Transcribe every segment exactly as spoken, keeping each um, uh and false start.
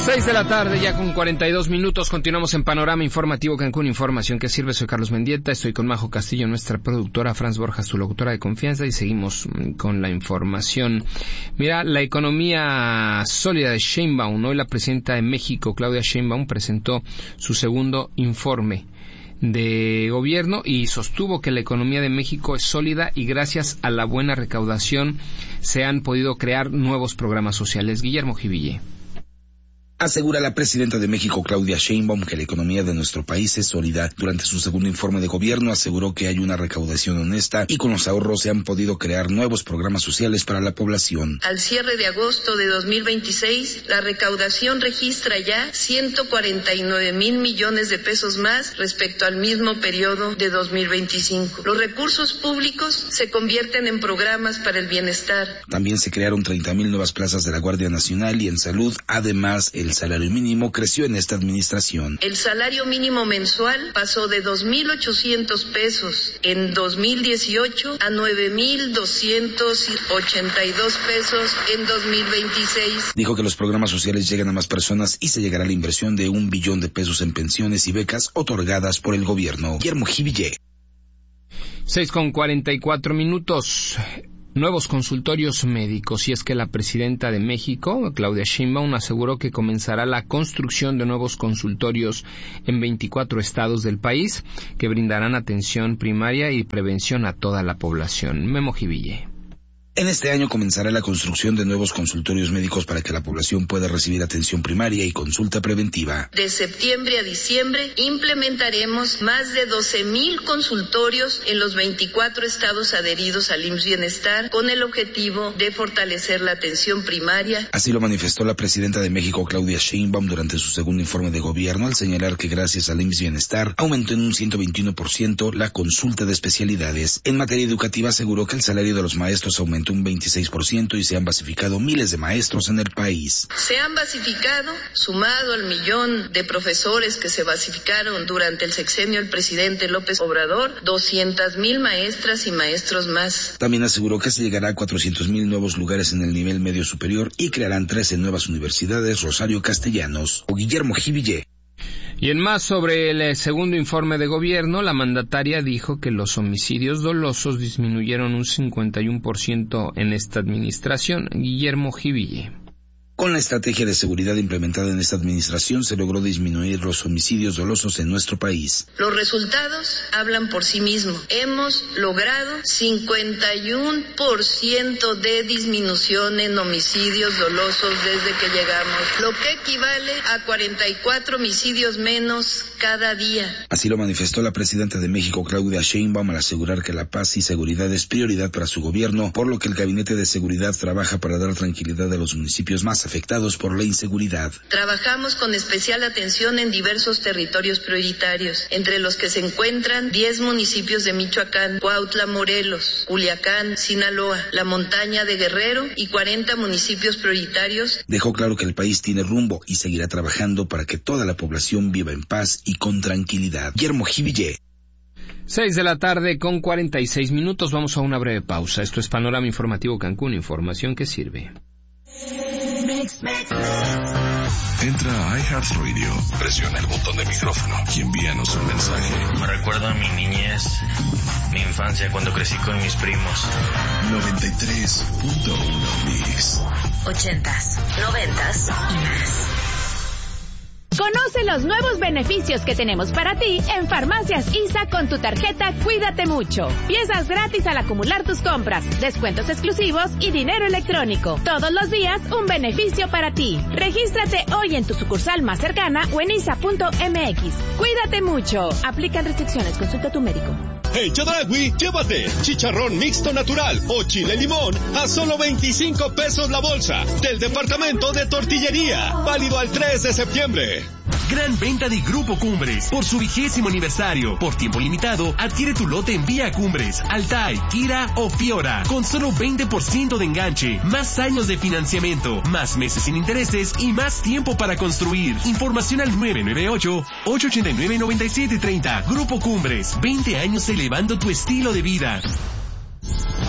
seis de la tarde, ya con cuarenta y dos minutos, continuamos en Panorama Informativo Cancún, información que sirve. Soy Carlos Mendieta, estoy con Majo Castillo, nuestra productora, Franz Borjas, tu locutora de confianza, y seguimos con la información. Mira, la economía sólida de Sheinbaum. Hoy la presidenta de México, Claudia Sheinbaum, presentó su segundo informe de gobierno y sostuvo que la economía de México es sólida y gracias a la buena recaudación se han podido crear nuevos programas sociales. Guillermo Jiville. Asegura la presidenta de México, Claudia Sheinbaum, que la economía de nuestro país es sólida. Durante su segundo informe de gobierno aseguró que hay una recaudación honesta y con los ahorros se han podido crear nuevos programas sociales para la población. Al cierre de agosto de dos mil veintiséis, la recaudación registra ya ciento cuarenta y nueve mil millones de pesos más respecto al mismo periodo de dos mil veinticinco. Los recursos públicos se convierten en programas para el bienestar. También se crearon treinta mil nuevas plazas de la Guardia Nacional y en salud. Además, el El salario mínimo creció en esta administración. El salario mínimo mensual pasó de dos mil ochocientos pesos en dos mil dieciocho a nueve mil doscientos ochenta y dos pesos en dos mil veintiséis. Dijo que los programas sociales llegan a más personas y se llegará a la inversión de un billón de pesos en pensiones y becas otorgadas por el gobierno. Guillermo Jiville. seis con cuarenta y cuatro minutos. Nuevos consultorios médicos, y es que la presidenta de México, Claudia Sheinbaum, aseguró que comenzará la construcción de nuevos consultorios en veinticuatro estados del país que brindarán atención primaria y prevención a toda la población. Memo Jiville. En este año comenzará la construcción de nuevos consultorios médicos para que la población pueda recibir atención primaria y consulta preventiva. De septiembre a diciembre implementaremos más de doce mil consultorios en los veinticuatro estados adheridos al I M S S Bienestar con el objetivo de fortalecer la atención primaria. Así lo manifestó la presidenta de México, Claudia Sheinbaum, durante su segundo informe de gobierno, al señalar que gracias al I M S S Bienestar aumentó en un ciento veintiuno por ciento la consulta de especialidades. En materia educativa aseguró que el salario de los maestros aumentó un veintiséis por ciento y se han basificado miles de maestros en el país. Se han basificado, sumado al millón de profesores que se basificaron durante el sexenio del presidente López Obrador, doscientas mil maestras y maestros más. También aseguró que se llegará a cuatrocientos mil nuevos lugares en el nivel medio superior y crearán trece nuevas universidades Rosario Castellanos. O Guillermo Jiville. Y en más sobre el segundo informe de gobierno, la mandataria dijo que los homicidios dolosos disminuyeron un cincuenta y uno por ciento en esta administración. Guillermo Jiville. Con la estrategia de seguridad implementada en esta administración se logró disminuir los homicidios dolosos en nuestro país. Los resultados hablan por sí mismos. Hemos logrado cincuenta y uno por ciento de disminución en homicidios dolosos desde que llegamos, lo que equivale a cuarenta y cuatro homicidios menos cada día. Así lo manifestó la presidenta de México, Claudia Sheinbaum, al asegurar que la paz y seguridad es prioridad para su gobierno, por lo que el Gabinete de Seguridad trabaja para dar tranquilidad a los municipios más afectados por la inseguridad. Trabajamos con especial atención en diversos territorios prioritarios, entre los que se encuentran diez municipios de Michoacán, Cuautla, Morelos, Culiacán, Sinaloa, la montaña de Guerrero y cuarenta municipios prioritarios. Dejó claro que el país tiene rumbo y seguirá trabajando para que toda la población viva en paz y con tranquilidad. Guillermo Jiville. Seis de la tarde con cuarenta y seis minutos. Vamos a una breve pausa. Esto es Panorama Informativo Cancún, información que sirve. Entra a iHeartRadio, presiona el botón de micrófono y envíanos un mensaje. Me recuerda a mi niñez, mi infancia cuando crecí con mis primos. noventa y tres punto uno Mix. Ochentas, noventas y más. Conoce los nuevos beneficios que tenemos para ti en Farmacias I S A con tu tarjeta Cuídate Mucho. Piezas gratis al acumular tus compras, descuentos exclusivos y dinero electrónico. Todos los días un beneficio para ti. Regístrate hoy en tu sucursal más cercana o en isa punto m x. Cuídate mucho. Aplican restricciones. Consulta a tu médico. En Chedraui, llévate chicharrón mixto natural o chile limón a solo veinticinco pesos la bolsa del departamento de tortillería. Válido al tres de septiembre. Gran venta de Grupo Cumbres por su vigésimo aniversario. Por tiempo limitado, adquiere tu lote en Vía Cumbres, Altai, Kira o Fiora. Con solo veinte por ciento de enganche, más años de financiamiento, más meses sin intereses y más tiempo para construir. Información al nueve nueve ocho, ocho ocho nueve, nueve siete tres cero. Grupo Cumbres, veinte años elevando tu estilo de vida.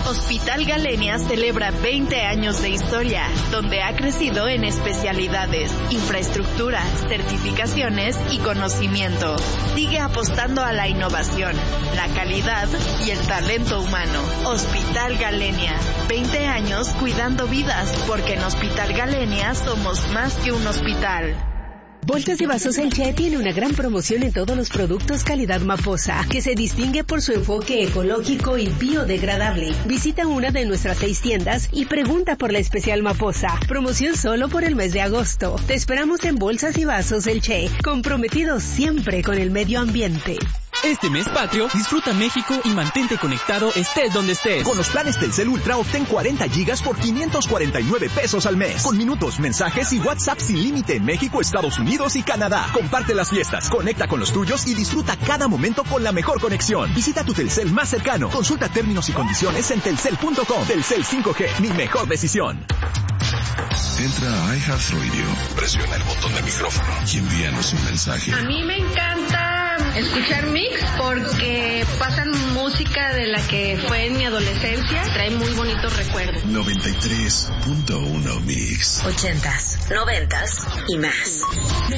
Hospital Galenia celebra veinte años de historia, donde ha crecido en especialidades, infraestructura, certificaciones y conocimiento. Sigue apostando a la innovación, la calidad y el talento humano. Hospital Galenia, veinte años cuidando vidas, porque en Hospital Galenia somos más que un hospital. Bolsas y Vasos El Che tiene una gran promoción en todos los productos calidad Maposa, que se distingue por su enfoque ecológico y biodegradable. Visita una de nuestras seis tiendas y pregunta por la especial Maposa. Promoción solo por el mes de agosto. Te esperamos en Bolsas y Vasos El Che, comprometidos siempre con el medio ambiente. Este mes patrio, disfruta México y mantente conectado estés donde estés. Con los planes Telcel Ultra obtén cuarenta gigas por quinientos cuarenta y nueve pesos al mes. Con minutos, mensajes y WhatsApp sin límite en México, Estados Unidos y Canadá. Comparte las fiestas, conecta con los tuyos y disfruta cada momento con la mejor conexión. Visita tu Telcel más cercano. Consulta términos y condiciones en telcel punto com. Telcel cinco G, mi mejor decisión. Entra a iHeartRadio, presiona el botón de micrófono y envíanos un mensaje. A mí me encanta escuchar Mix porque pasan música de la que fue en mi adolescencia, trae muy bonitos recuerdos. noventa y tres punto uno Mix. Ochentas, noventas y más.